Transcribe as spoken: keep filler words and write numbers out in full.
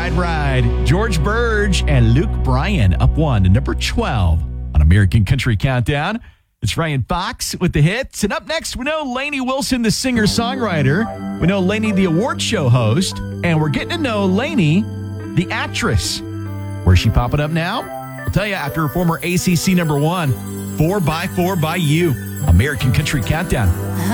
Ride, Ride. George Burge and Luke Bryan up one to number twelve on American Country Countdown. It's Ryan Fox with the hits. And up next, we know Lainey Wilson, the singer-songwriter. We know Lainey, the award show host. And we're getting to know Lainey, the actress. Where's she popping up now? I'll tell you after her former A C C number one, four by four by You. American Country Countdown.